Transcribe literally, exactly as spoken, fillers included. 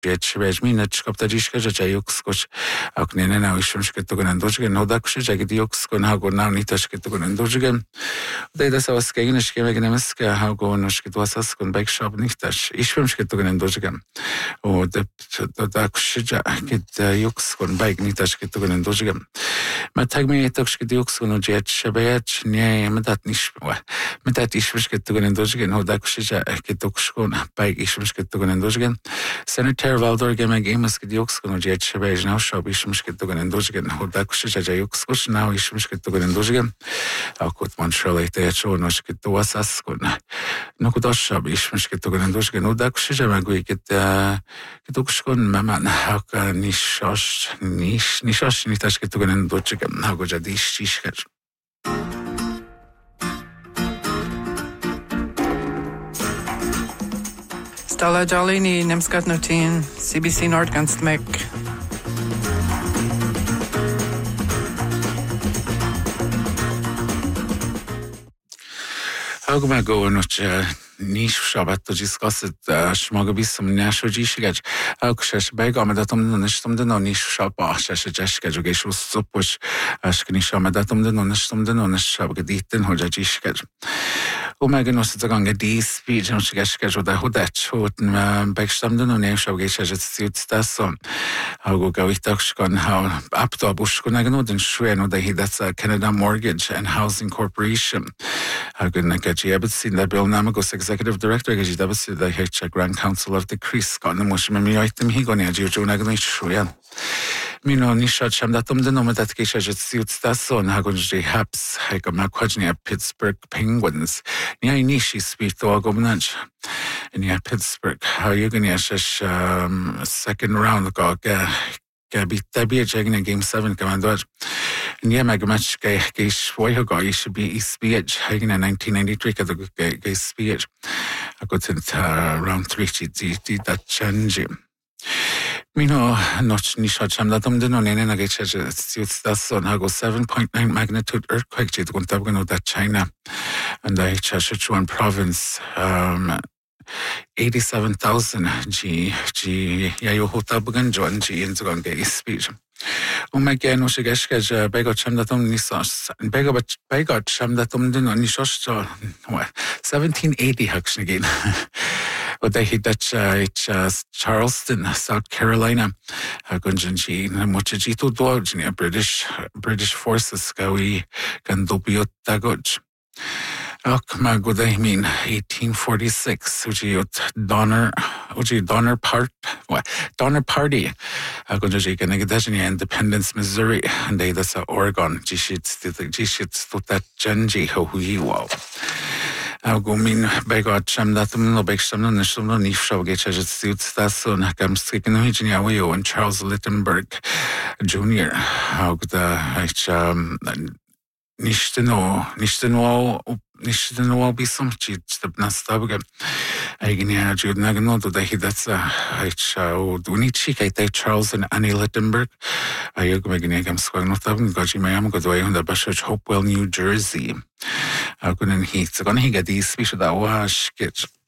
Jeċ minna ċkabta ġiġka ġaġa jukskoċ għak nina u ixfim xkittu għan ndoġgen, u dak xieġa għid jukskon għagu naw nita xkittu għan ndoġgen. U dajda sa waskagin xkiem għin emiska għagu għan xkittu wasaskon bajk xab nitax, ixfim xkittu għan ndoġgen. U dak xieġa għid jukskon bajk nita xkittu għan ndoġgen. Ma tagmi jittok xkittu jukskon u ġeċ xabajaċ njaj medat nixfim, medat ixfim xkittu għan ndoġgen, u dak xieġa għid jukskon bajk ixfim xkittu għan ndoġgen. Senator Valdor għemeg imas għid jukskon u ġeċ xabajaċ naw xab ixfim xkittu għan ndoġgen, u dak xieġa ġa jukskoċ naw ixfim xkittu għan ndoġgen. Għakut Montreal jtajċu u xkittu wasaskun. Nukud oċxab ixfim xkittu għan ndoġgen, u dak xieġa magwi għid ukskon maman għak nixox, nix, nixox nitax xkittu għan ndoġgen, għagu ġadix ċiċkaċ. Stella Jalini, Nemskat Nutin, C B C Nordganstmek. Għagu ma għu nuċ nix fxabat to ġiskasit xmaga bissum njaxu ġiċkaċ. Għagu xax bajga għamadatum dinu nishtum dinu nix fxaba xax ġaxkaċ u għiex u s-suppux għax k'nix għamadatum dinu nishtum dinu nixxab għeditin hu ġaġiċkaċ. U ma għinu s-tzagan għedi speech nux ġaxkaċ u daħu daċ u bajkxtam dinu njaxu għiex għaxet s-sijut stassu. Għagu għawitak xkon għaw abto għabu xkun għagnu din xwien u daħidat Canada Mortgage and Housing Corporation. Għagu għagġi għabit sin da bil namagus Executive Director għagġi da bisi da ħeċa Grand Council of the Chris għanna mux mimi għajtim higon għagġi uġu għagnu xwien. Minu nixħad xamdatum dinu medat kiex għagġi s-sijut stassu għagun ġi ħabs ħajka ma kħagġni għab Pittsburgh Penguins. Njaj nixi spitu għagu mnaġ. Njaj Pittsburgh. Għajugun għaxax second round għaga għabit tabieġ għagna Game seven kaman dwaġ. Njaj ma għamaċ għaj xwajħu għaj jixi bi ispieġ għagna nineteen ninety-three kada għaj ispieġ. Għagut round three ġi da ċanġi. Minu noċ nixħad xamdatum dinu njenina għiċaġ s-sijut stasson għagu seven point nine magnitude earthquake ġi dgun tabgħanu da China. Għanda għiċaġ Sichuan province um, eighty-seven thousand ġi ġi jajuhu tabgħan ġon ġi jinżgon għaj ispieġ. U ma għenu xieġaxkaġ bajgħat xamdatum nisax, bajgħat xamdatum dinu nixox seventeen eighty ħakx nigin. U daħi daċ Charleston, South Carolina, għunġan ġi muċċiġitu dwagġni British, British Forces għawi għan dubjot dagoġ. Ak ma għudaj min eighteen forty-six, uġijut Donner, uġi Donner Part, Donner Party, għunġan ġi għan għadaġni Independence, Missouri, għandaj da sa Oregon, ġiċit stutat ġanġi ħuħiwaw. Għagu min bajgħad xamdatum nlo bajg xamdatum nishtumlu nifxaw għieċaġet stijut stassu naħkam stikinu ħiġni għawiju għan Charles Littenberg Junior Għagu da għieċa nishtinu, nishtinu għaw, nishtinu għaw bisum ċid ċtabna stabga. Għajgini għagġud nagnodu da ħidatza għieċa u duniċi għajtaj Charles and Annie Littenberg. Għajgħu għagini għam skwagnu tabni għagġi majam għadu għajgħu da baxħaġ Hopewell, New Jersey. Għagunin ħiet, għan ħiga di sbiex da għax kieċ.